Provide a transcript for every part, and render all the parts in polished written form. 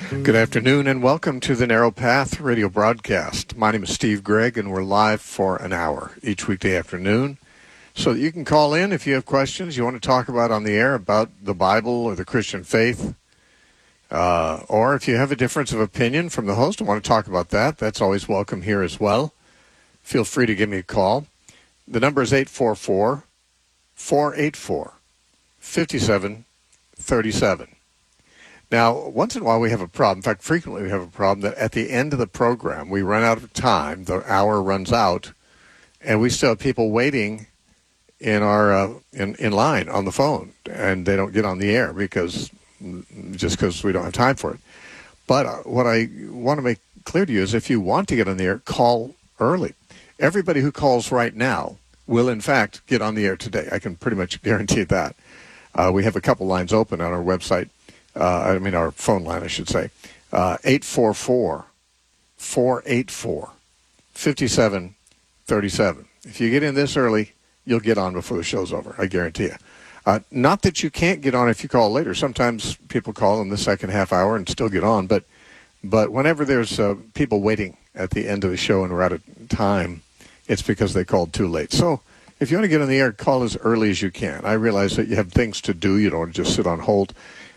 Good afternoon and welcome to the Narrow Path radio broadcast. My name is Steve Gregg and we're live for an hour each weekday afternoon so that you can call in if you have questions you want to talk about on the air about the Bible or the Christian faith. Or if you have a difference of opinion from the host and want to talk about that, that's always welcome here as well. Feel free to give me a call. The number is 844-484-5737. Now, once in a while we have a problem. In fact, frequently we have a problem that at the end of the program we run out of time, the hour runs out, and we still have people waiting in our in line on the phone, and they don't get on the air because we don't have time for it. But what I want to make clear to you is if you want to get on the air, call early. Everybody who calls right now will, in fact, get on the air today. I can pretty much guarantee that. We have a couple lines open on our website. Our phone line, I should say, 844-484-5737. If you get in this early, you'll get on before the show's over, I guarantee you. Not that you can't get on if you call later. Sometimes people call in the second half hour and still get on, but whenever there's people waiting at the end of the show and we're out of time, it's because they called too late. So if you want to get on the air, call as early as you can. I realize that you have things to do. You don't want to just sit on hold.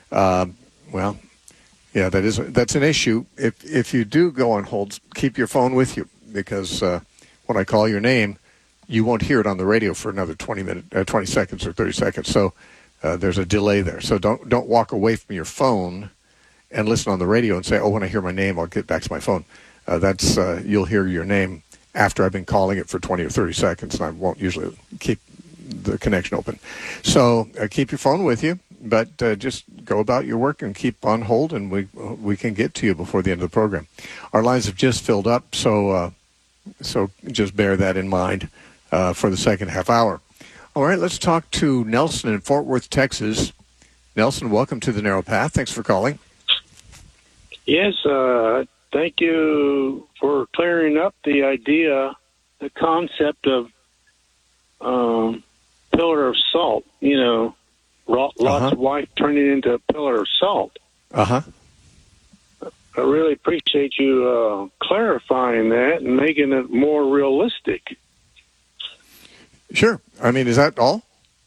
That's an issue. If you do go on hold, keep your phone with you because when I call your name, you won't hear it on the radio for another 20 seconds or 30 seconds. So there's a delay there. So don't walk away from your phone and listen on the radio and say, "Oh, when I hear my name, I'll get back to my phone." You'll hear your name after I've been calling it for 20 or 30 seconds, and I won't usually keep the connection open. So keep your phone with you. But just go about your work and keep on hold, and we can get to you before the end of the program. Our lines have just filled up, so just bear that in mind for the second half hour. All right, let's talk to Nelson in Fort Worth, Texas. Nelson, welcome to the Narrow Path. Thanks for calling. Yes, thank you for clearing up the concept of pillar of salt, Lot's wife turning into a pillar of salt. I really appreciate you clarifying that and making it more realistic. Sure. Is that all?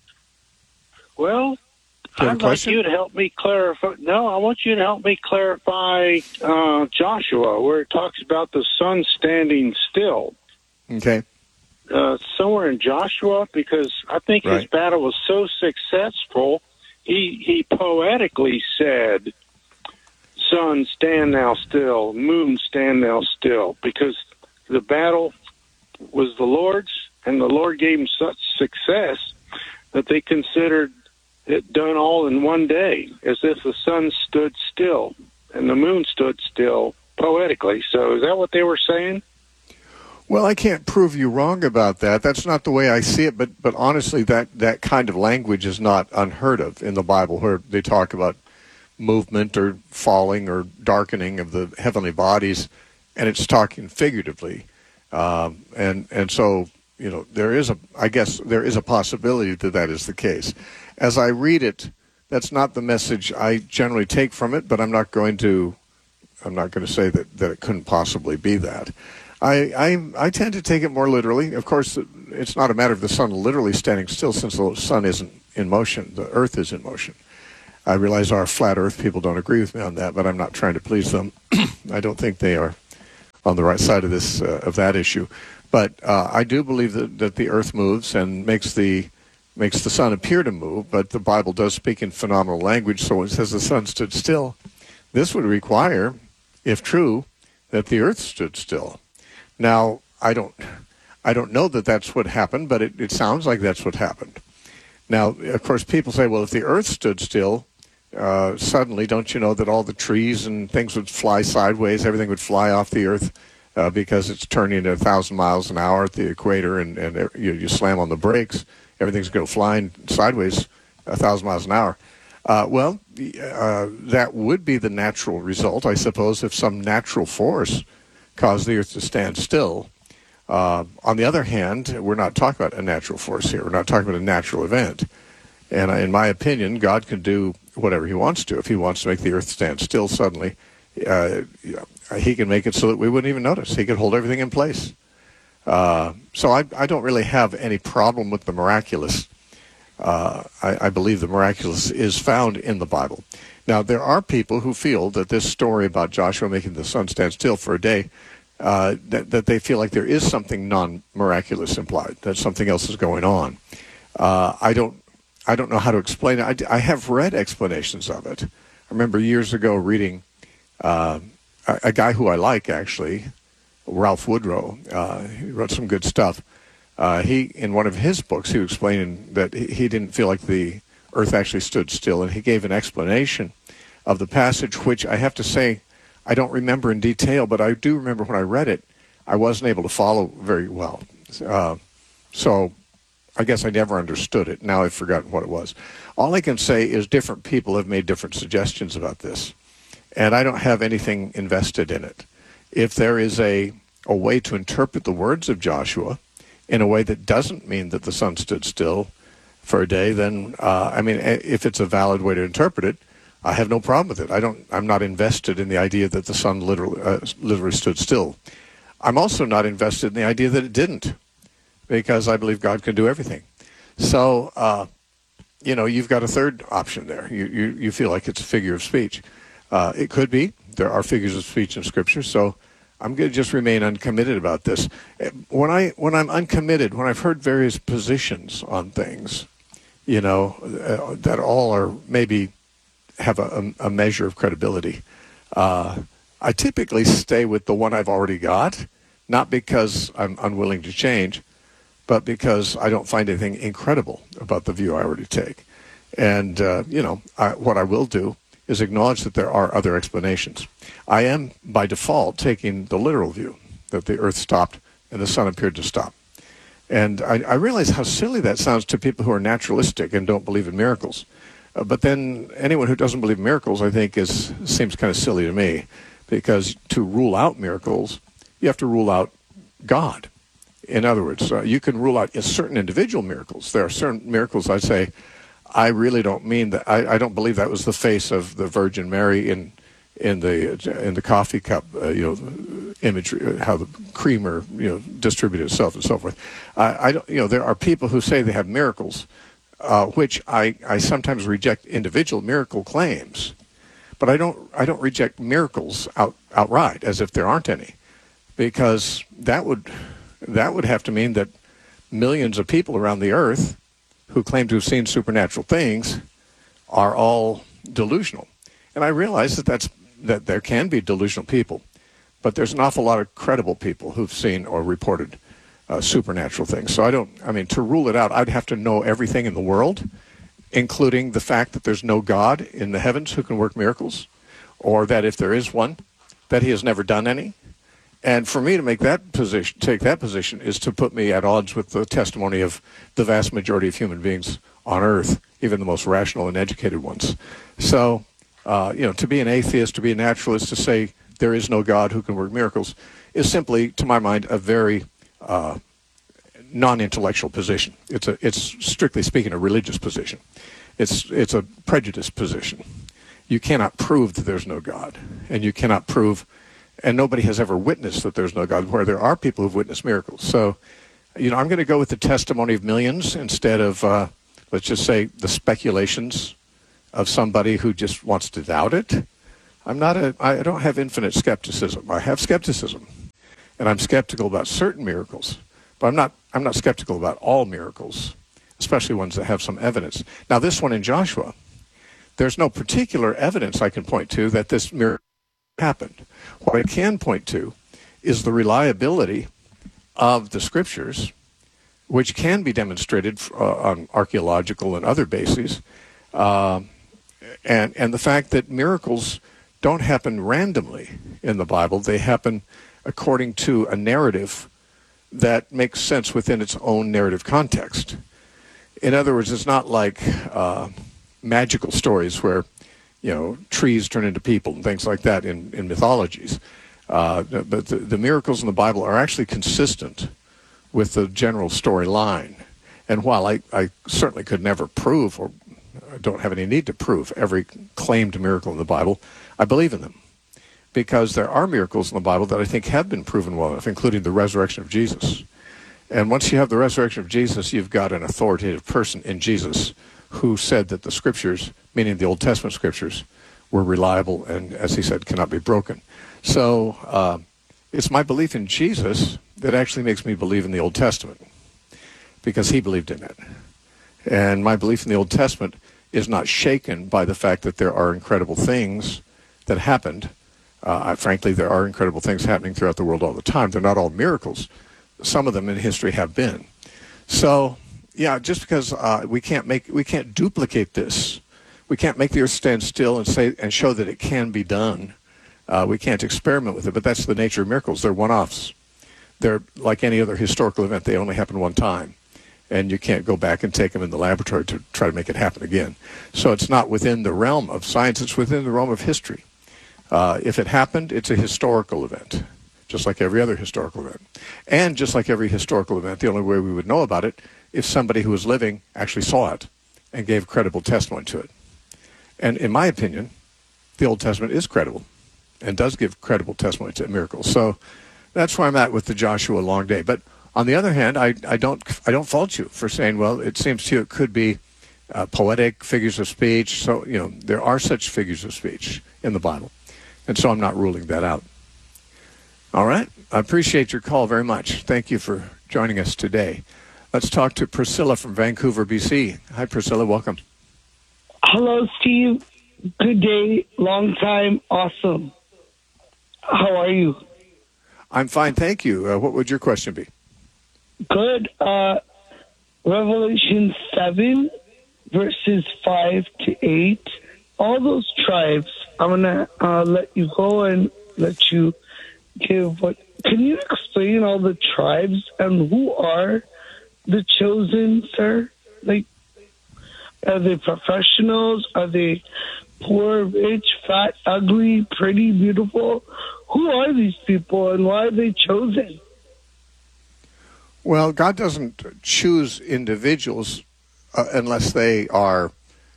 Well, I'd like you to help me clarify. No, I want you to help me clarify Joshua, where it talks about the sun standing still. Okay. Somewhere in Joshua, because I think his battle was so successful, he poetically said, "Sun, stand thou still, moon, stand thou still," because the battle was the Lord's, and the Lord gave him such success that they considered it done all in one day, as if the sun stood still and the moon stood still poetically. So is that what they were saying? Well, I can't prove you wrong about that. That's not the way I see it, but honestly, that kind of language is not unheard of in the Bible, where they talk about movement or falling or darkening of the heavenly bodies, and it's talking figuratively. And so, there is a possibility that is the case. As I read it, that's not the message I generally take from it, but I'm not going to say that it couldn't possibly be that. I tend to take it more literally. Of course, it's not a matter of the sun literally standing still, since the sun isn't in motion. The earth is in motion. I realize our flat earth people don't agree with me on that, but I'm not trying to please them. I don't think they are on the right side of that issue. But I do believe that the earth moves and makes the sun appear to move, but the Bible does speak in phenomenal language, so when it says the sun stood still, this would require, if true, that the earth stood still. Now, I don't know that that's what happened, but it sounds like that's what happened. Now, of course, people say, well, if the earth stood still, suddenly, don't you know that all the trees and things would fly sideways, everything would fly off the earth because it's turning at 1,000 miles an hour at the equator, and you slam on the brakes, everything's going to fly sideways 1,000 miles an hour. That would be the natural result, I suppose, if some natural force caused the earth to stand still. On the other hand, we're not talking about a natural force here. We're not talking about a natural event. And in my opinion, God can do whatever he wants to. If he wants to make the earth stand still suddenly He can make it so that we wouldn't even notice. He could hold everything in place. So I don't really have any problem with the miraculous. I believe the miraculous is found in the Bible. Now, there are people who feel that this story about Joshua making the sun stand still for a day, that they feel like there is something non-miraculous implied, that something else is going on. I don't know how to explain it. I have read explanations of it. I remember years ago reading a guy who I like, actually, Ralph Woodrow. He wrote some good stuff. In one of his books, he was explaining that he didn't feel like the earth actually stood still, and he gave an explanation of the passage, which I have to say I don't remember in detail, but I do remember when I read it, I wasn't able to follow very well. So I guess I never understood it. Now I've forgotten what it was. All I can say is different people have made different suggestions about this, and I don't have anything invested in it. If there is a way to interpret the words of Joshua in a way that doesn't mean that the sun stood still for a day, then, if it's a valid way to interpret it, I have no problem with it. I'm not invested in the idea that the sun literally stood still. I'm also not invested in the idea that it didn't, because I believe God can do everything. So, you've got a third option there. You feel like it's a figure of speech. It could be. There are figures of speech in Scripture, so I'm going to just remain uncommitted about this. When I'm uncommitted, when I've heard various positions on things, that all are maybe have a measure of credibility, I typically stay with the one I've already got, not because I'm unwilling to change, but because I don't find anything incredible about the view I already take. And, what I will do is acknowledge that there are other explanations. I am, by default, taking the literal view, that the earth stopped and the sun appeared to stop. And I realize how silly that sounds to people who are naturalistic and don't believe in miracles. But then anyone who doesn't believe in miracles, I think, seems kind of silly to me, because to rule out miracles, you have to rule out God. In other words, you can rule out certain individual miracles. There are certain miracles I say, I really don't mean that. I don't believe that was the face of the Virgin Mary in the coffee cup, imagery, how the creamer, distributed itself and so forth. I don't, there are people who say they have miracles, which I sometimes reject individual miracle claims, but I don't reject miracles outright as if there aren't any, because that would have to mean that millions of people around the earth who claim to have seen supernatural things are all delusional. And I realize that there can be delusional people, but there's an awful lot of credible people who've seen or reported supernatural things. So to rule it out, I'd have to know everything in the world, including the fact that there's no God in the heavens who can work miracles, or that if there is one, that he has never done any. And for me to take that position is to put me at odds with the testimony of the vast majority of human beings on earth, even the most rational and educated ones. So, to be an atheist, to be a naturalist, to say there is no God who can work miracles is simply, to my mind, a very non-intellectual position. It's strictly speaking a religious position. It's a prejudiced position. You cannot prove that there's no God, and you cannot prove, and nobody has ever witnessed that there's no God, where there are people who've witnessed miracles. So, I'm going to go with the testimony of millions instead of, let's just say, the speculations of somebody who just wants to doubt it. I don't have infinite skepticism. I have skepticism, and I'm skeptical about certain miracles, but I'm not skeptical about all miracles, especially ones that have some evidence. Now, this one in Joshua, there's no particular evidence I can point to that this miracle happened. What I can point to is the reliability of the Scriptures, which can be demonstrated on archaeological and other bases, and the fact that miracles don't happen randomly in the Bible. They happen according to a narrative that makes sense within its own narrative context. In other words, it's not like magical stories where, trees turn into people and things like that in mythologies. But the miracles in the Bible are actually consistent with the general storyline. And while I certainly could never prove, or don't have any need to prove, every claimed miracle in the Bible, I believe in them. because there are miracles in the Bible that I think have been proven well enough, including the resurrection of Jesus. And once you have the resurrection of Jesus, you've got an authoritative person in Jesus who said that the Scriptures, meaning the Old Testament Scriptures, were reliable and, as he said, cannot be broken. So it's my belief in Jesus that actually makes me believe in the Old Testament, because he believed in it. And my belief in the Old Testament is not shaken by the fact that there are incredible things that happened. Frankly, there are incredible things happening throughout the world all the time. They're not all miracles. Some of them in history have been. So, yeah, just because we can't duplicate this, we can't make the earth stand still and show that it can be done. We can't experiment with it, but that's the nature of miracles. They're one-offs. They're like any other historical event. They only happen one time, and you can't go back and take them in the laboratory to try to make it happen again. So it's not within the realm of science. It's within the realm of history. If it happened, it's a historical event, just like every other historical event. And just like every historical event, the only way we would know about it if somebody who was living actually saw it and gave credible testimony to it. And in my opinion, the Old Testament is credible and does give credible testimony to miracles. So that's where I'm at with the Joshua long day. But on the other hand, I don't fault you for saying, well, it seems to you it could be poetic figures of speech. So, there are such figures of speech in the Bible. And so I'm not ruling that out. All right. I appreciate your call very much. Thank you for joining us today. Let's talk to Priscilla from Vancouver, BC. Hi, Priscilla. Welcome. Hello, Steve. Good day. Long time. Awesome. How are you? I'm fine, thank you. What would your question be? Good. Revelation 7, verses 5 to 8. All those tribes, I'm going to let you go and let you give what... Can you explain all the tribes and who are the chosen, sir? Like, are they professionals? Are they poor, rich, fat, ugly, pretty, beautiful? Who are these people and why are they chosen? Well, God doesn't choose individuals unless they are,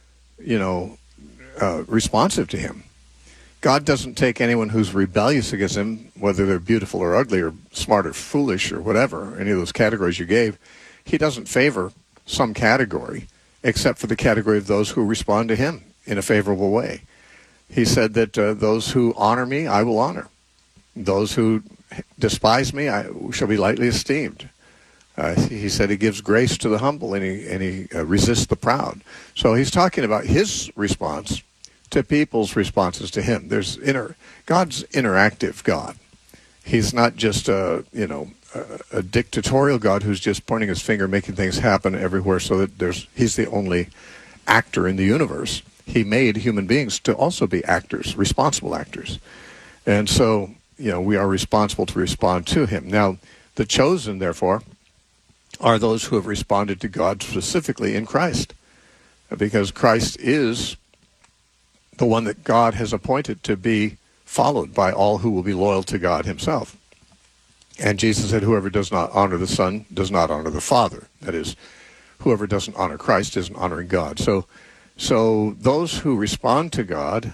responsive to him. God doesn't take anyone who's rebellious against him, whether they're beautiful or ugly or smart or foolish or whatever, any of those categories you gave. He doesn't favor some category except for the category of those who respond to him in a favorable way. He said that those who honor me, I will honor. Those who despise me, I shall be lightly esteemed. He said he gives grace to the humble and he resists the proud. So he's talking about his response to people's responses to him. God's interactive God. He's not just a dictatorial God who's just pointing his finger, making things happen everywhere so that he's the only actor in the universe. He made human beings to also be actors, responsible actors. And so, we are responsible to respond to him. Now, the chosen, therefore, are those who have responded to God specifically in Christ, because Christ is the one that God has appointed to be followed by all who will be loyal to God himself. And Jesus said, whoever does not honor the Son does not honor the Father. That is, whoever doesn't honor Christ isn't honoring God. So those who respond to God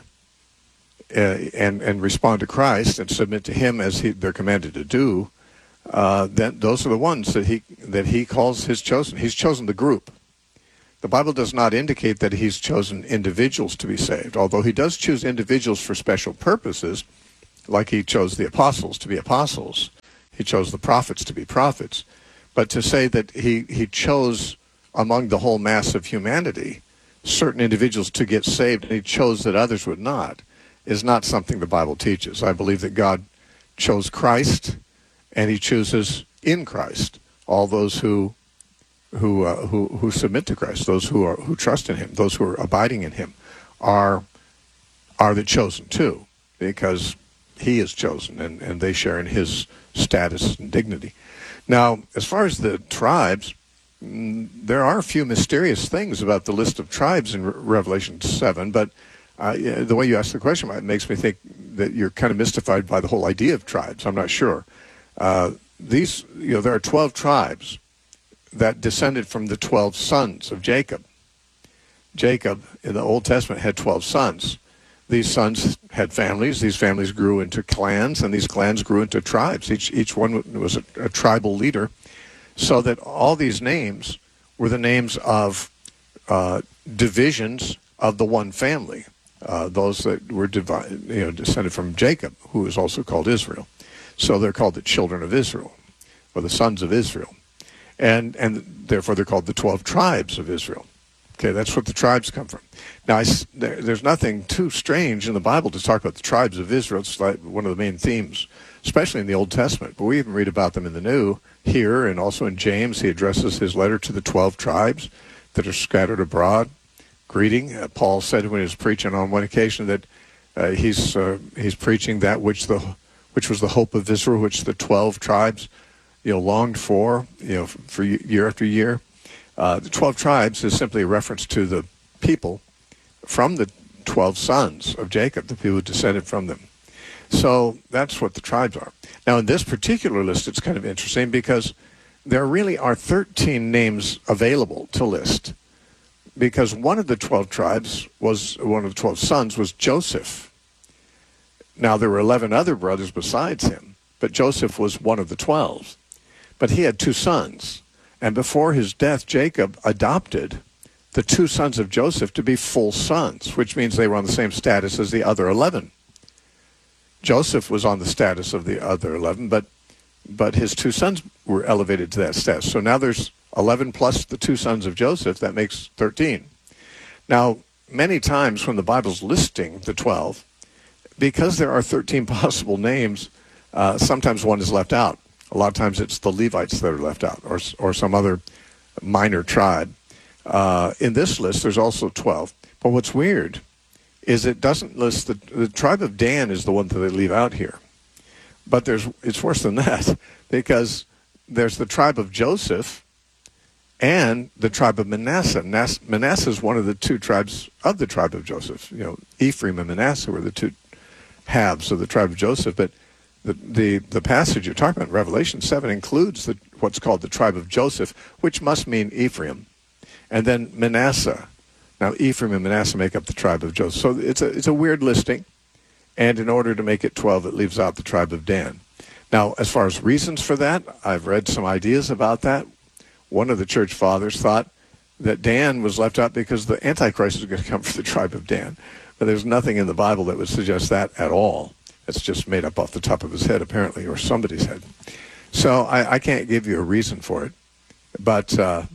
and respond to Christ and submit to him as they're commanded to do, then those are the ones that he calls his chosen. He's chosen the group. The Bible does not indicate that he's chosen individuals to be saved, although he does choose individuals for special purposes, like he chose the apostles to be apostles. He chose the prophets to be prophets. But to say that he chose among the whole mass of humanity certain individuals to get saved and he chose that others would not is not something the Bible teaches. I believe that God chose Christ and he chooses in Christ all those who submit to Christ, those who trust in him, those who are abiding in him, are the chosen too, because he is chosen and they share in his status and dignity. Now, as far as the tribes, there are a few mysterious things about the list of tribes in Revelation 7, but the way you ask the question makes me think that you're kind of mystified by the whole idea of tribes. I'm not sure. There are 12 tribes that descended from the 12 sons of Jacob. Jacob in the Old Testament had 12 sons, these sons had families. These families grew into clans, and these clans grew into tribes. Each one was a tribal leader, so that all these names were the names of divisions of the one family, those that were descended from Jacob, who is also called Israel. So they're called the children of Israel, or the sons of Israel. And therefore they're called the 12 tribes of Israel. Okay, that's what the tribes come from. Now, there's nothing too strange in the Bible to talk about the tribes of Israel. It's like one of the main themes, especially in the Old Testament. But we even read about them in the New here, and also in James. He addresses his letter to the 12 tribes that are scattered abroad. Greeting. Paul said when he was preaching on one occasion that he's preaching that which was the hope of Israel, which the 12 tribes longed for, for year after year. The 12 tribes is simply a reference to the people from the 12 sons of Jacob, the people who descended from them. So that's what the tribes are. Now, in this particular list, it's kind of interesting because there really are 13 names available to list, because one of the 12 tribes one of the 12 sons was Joseph. Now, there were 11 other brothers besides him, but Joseph was one of the 12. But he had 2 sons. And before his death, Jacob adopted the 2 sons of Joseph to be full sons, which means they were on the same status as the other 11. Joseph was on the status of the other 11, but his 2 sons were elevated to that status. So now there's 11 plus the 2 sons of Joseph. That makes 13. Now, many times when the Bible's listing the 12, because there are 13 possible names, sometimes one is left out. A lot of times it's the Levites that are left out, or some other minor tribe. In this list, there's also 12. But what's weird is it doesn't list the tribe of Dan is the one that they leave out here. But it's worse than that, because there's the tribe of Joseph and the tribe of Manasseh. Manasseh is one of the 2 tribes of the tribe of Joseph. Ephraim and Manasseh were the 2 halves of the tribe of Joseph, but the passage you're talking about, Revelation 7, includes what's called the tribe of Joseph, which must mean Ephraim, and then Manasseh. Now, Ephraim and Manasseh make up the tribe of Joseph. So it's a weird listing, and in order to make it 12, it leaves out the tribe of Dan. Now, as far as reasons for that, I've read some ideas about that. One of the church fathers thought that Dan was left out because the Antichrist is going to come from the tribe of Dan. But there's nothing in the Bible that would suggest that at all. It's just made up off the top of his head, apparently, or somebody's head. So I can't give you a reason for it, but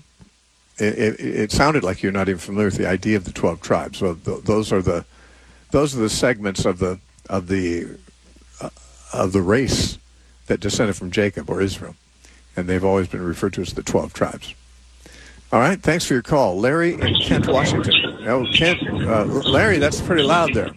it sounded like you're not even familiar with the idea of the 12 tribes. So those are the segments of the race that descended from Jacob or Israel, and they've always been referred to as the 12 tribes. All right, thanks for your call, Larry in Kent, Washington. Kent, Larry, that's pretty loud there.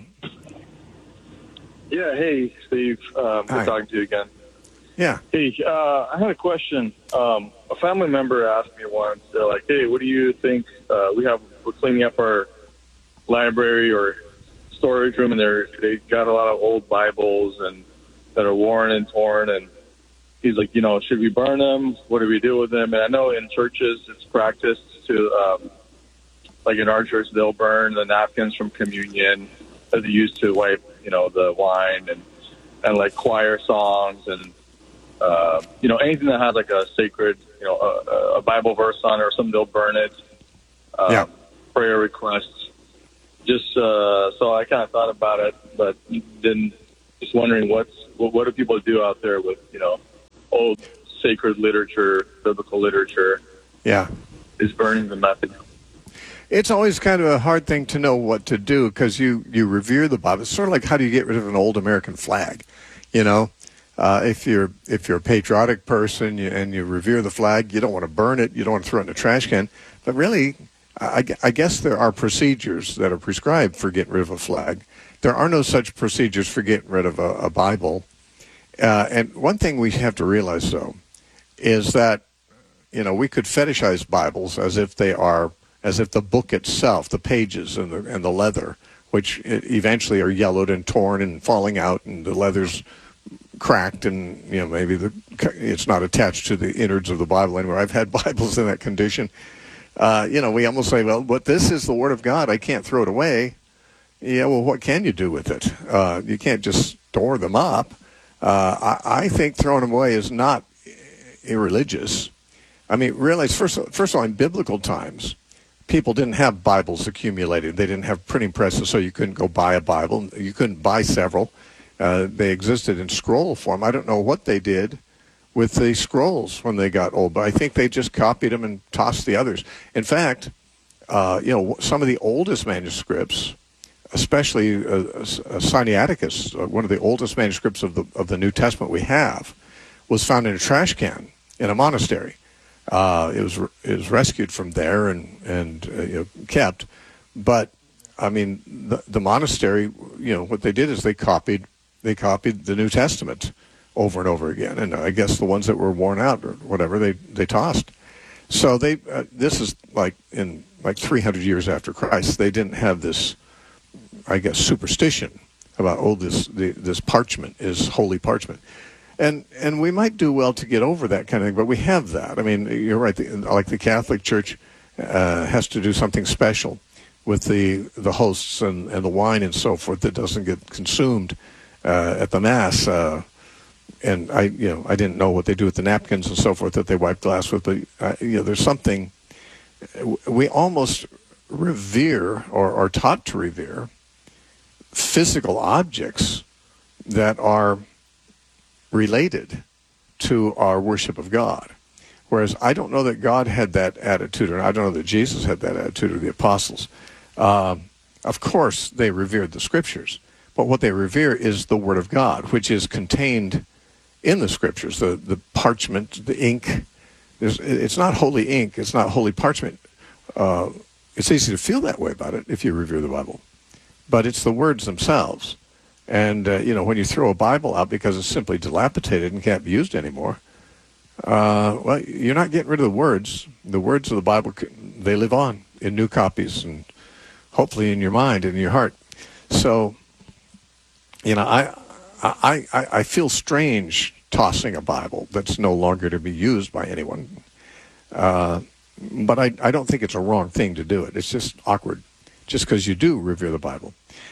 Yeah, hey, Steve. Good talking to you again. Yeah. Hey, I had a question. A family member asked me once, they're like, hey, what do you think? We're cleaning up our library or storage room, and they got a lot of old Bibles and that are worn and torn. And he's like, should we burn them? What do we do with them? And I know in churches it's practiced to, like in our church, they'll burn the napkins from communion that they use to wipe, the wine and like choir songs and, anything that has like a sacred, a Bible verse on it or something, they'll burn it. Prayer requests. Just, so I kind of thought about it, but then just wondering what do people do out there with, old sacred literature, biblical literature? Yeah. Is burning the method? It's always kind of a hard thing to know what to do because you revere the Bible. It's sort of like how do you get rid of an old American flag? If you're a patriotic person and you revere the flag, you don't want to burn it. You don't want to throw it in a trash can. But really, I guess there are procedures that are prescribed for getting rid of a flag. There are no such procedures for getting rid of a Bible. And one thing we have to realize, though, is that we could fetishize Bibles as if the book itself, the pages and the leather, which eventually are yellowed and torn and falling out, and the leather's cracked, and maybe it's not attached to the innards of the Bible anymore. I've had Bibles in that condition. We almost say, well, but this is the Word of God. I can't throw it away. Yeah, well, what can you do with it? You can't just store them up. I think throwing them away is not irreligious. I mean, realize, first of all, in biblical times, people didn't have Bibles accumulated. They didn't have printing presses, so you couldn't go buy a Bible. You couldn't buy several. They existed in scroll form. I don't know what they did with the scrolls when they got old, but I think they just copied them and tossed the others. In fact, some of the oldest manuscripts, especially Sinaiticus, one of the oldest manuscripts of the New Testament we have, was found in a trash can in a monastery. It was rescued from there and kept. But I mean, the monastery, what they did is they copied the New Testament over and over again, and I guess the ones that were worn out or whatever they tossed. So this is like 300 years after Christ. They didn't have this, I guess, superstition about this parchment is holy parchment. And we might do well to get over that kind of thing, but we have that. I mean, you're right. Like the Catholic Church has to do something special with the hosts and the wine and so forth that doesn't get consumed at the Mass. And I didn't know what they do with the napkins and so forth that they wipe glass with. But there's something we almost revere or are taught to revere physical objects that are related to our worship of God. Whereas I don't know that God had that attitude, or I don't know that Jesus had that attitude, or the apostles. Of course, they revered the Scriptures, but what they revere is the Word of God, which is contained in the Scriptures, the parchment, the ink. It's not holy ink, it's not holy parchment. It's easy to feel that way about it if you revere the Bible. But it's the words themselves. And, when you throw a Bible out because it's simply dilapidated and can't be used anymore, well, you're not getting rid of the words. The words of the Bible, they live on in new copies and hopefully in your mind and in your heart. So, I feel strange tossing a Bible that's no longer to be used by anyone. But I don't think it's a wrong thing to do it. It's just awkward, just because you do revere the Bible.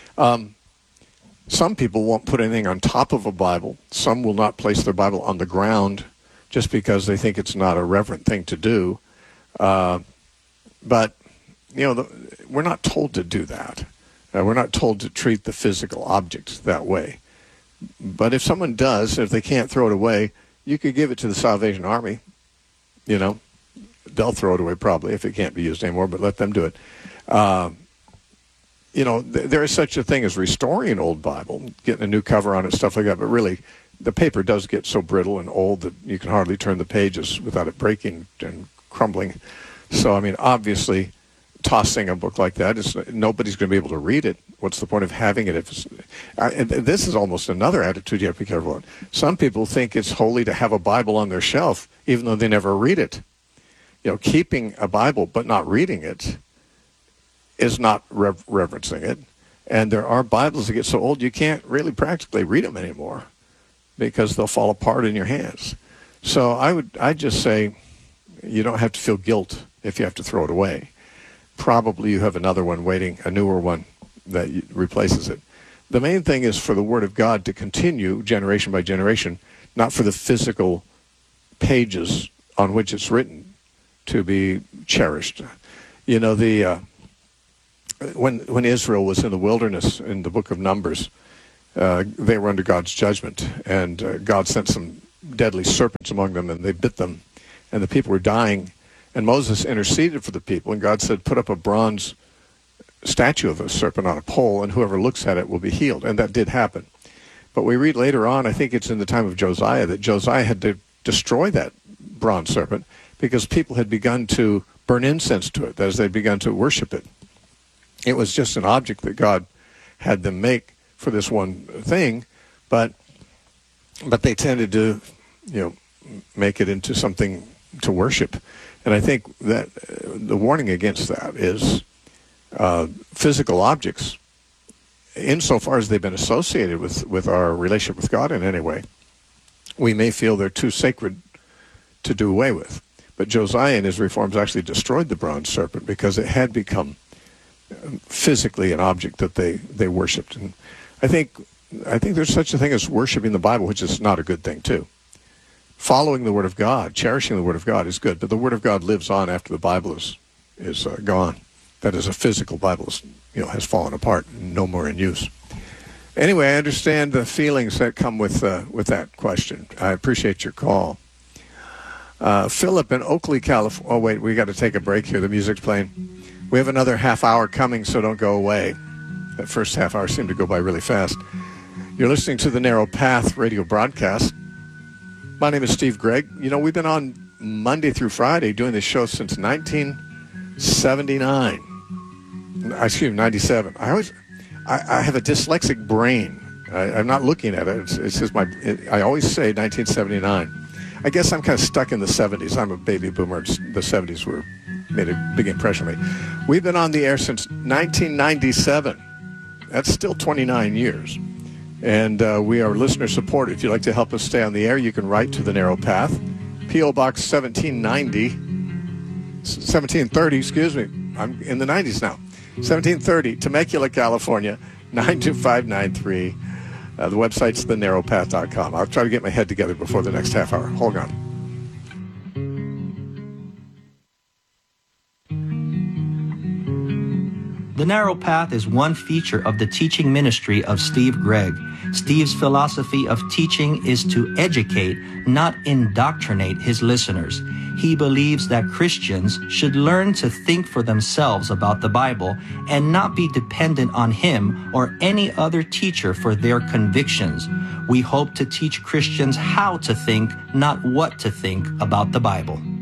Some people won't put anything on top of a Bible. Some will not place their Bible on the ground just because they think it's not a reverent thing to do. But, we're not told to do that. We're not told to treat the physical objects that way. But if someone does, if they can't throw it away, you could give it to the Salvation Army. They'll throw it away probably if it can't be used anymore, but let them do it. There is such a thing as restoring an old Bible, getting a new cover on it, stuff like that. But really, the paper does get so brittle and old that you can hardly turn the pages without it breaking and crumbling. So, I mean, obviously, tossing a book like that, nobody's going to be able to read it. What's the point of having it? This is almost another attitude you have to be careful of. Some people think it's holy to have a Bible on their shelf, even though they never read it. Keeping a Bible but not reading it is not reverencing it. And there are Bibles that get so old you can't really practically read them anymore because they'll fall apart in your hands. So I'd just say you don't have to feel guilt if you have to throw it away. Probably you have another one waiting, a newer one that replaces it. The main thing is for the Word of God to continue generation by generation, not for the physical pages on which it's written to be cherished. When Israel was in the wilderness in the book of Numbers, they were under God's judgment, and God sent some deadly serpents among them, and they bit them, and the people were dying. And Moses interceded for the people, and God said, put up a bronze statue of a serpent on a pole, and whoever looks at it will be healed. And that did happen. But we read later on, I think it's in the time of Josiah, that Josiah had to destroy that bronze serpent because people had begun to burn incense to it, as they'd begun to worship it. It was just an object that God had them make for this one thing, but they tended to, make it into something to worship. And I think that the warning against that is physical objects, insofar as they've been associated with our relationship with God in any way, we may feel they're too sacred to do away with. But Josiah in his reforms actually destroyed the bronze serpent because it had become physically an object that they worshipped. And I think there's such a thing as worshiping the Bible, which is not a good thing too. Following the Word of God, cherishing the Word of God is good, but the Word of God lives on after the Bible is gone. That is, a physical Bible has fallen apart, and no more in use. Anyway, I understand the feelings that come with that question. I appreciate your call. Philip in Oakley, California. Oh, wait, we got to take a break here. The music's playing. We have another half hour coming, so don't go away. That first half hour seemed to go by really fast. You're listening to the Narrow Path radio broadcast. My name is Steve Gregg. We've been on Monday through Friday doing this show since 1979. Excuse me, 97. I have a dyslexic brain. I'm not looking at it. It's just I always say 1979. I guess I'm kind of stuck in the 70s. I'm a baby boomer. The 70s made a big impression on me. We've been on the air since 1997. That's still 29 years. And we are listener supported. If you'd like to help us stay on the air, you can write to The Narrow Path, P.O. Box 1730, excuse me. I'm in the 90s now. 1730, Temecula, California, 92593. The website's thenarrowpath.com. I'll try to get my head together before the next half hour. Hold on. The Narrow Path is one feature of the teaching ministry of Steve Gregg. Steve's philosophy of teaching is to educate, not indoctrinate his listeners. He believes that Christians should learn to think for themselves about the Bible and not be dependent on him or any other teacher for their convictions. We hope to teach Christians how to think, not what to think about the Bible.